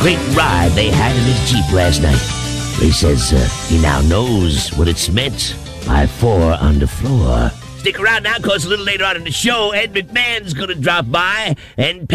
great ride they had in his Jeep last night. He says he now knows what it's meant by 4 on the floor. Stick around now, because a little later on in the show, Ed McMahon's going to drop by and